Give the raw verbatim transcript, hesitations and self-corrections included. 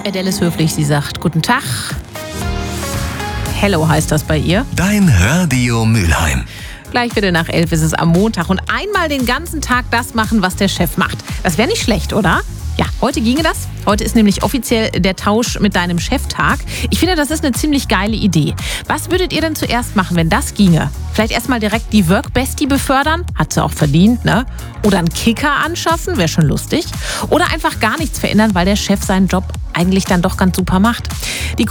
Adele ist höflich, sie sagt guten Tag. Hello heißt das bei ihr. Dein Radio Mülheim. Gleich wieder nach elf ist es am Montag und einmal den ganzen Tag das machen, was der Chef macht. Das wäre nicht schlecht, oder? Ja, heute ginge das. Heute ist nämlich offiziell der Tausch mit deinem Cheftag. Ich finde, das ist eine ziemlich geile Idee. Was würdet ihr denn zuerst machen, wenn das ginge? Vielleicht erstmal direkt die Work-Bestie befördern? Hat sie auch verdient, ne? Oder einen Kicker anschaffen? Wäre schon lustig. Oder einfach gar nichts verändern, weil der Chef seinen Job eigentlich dann doch ganz super macht. Die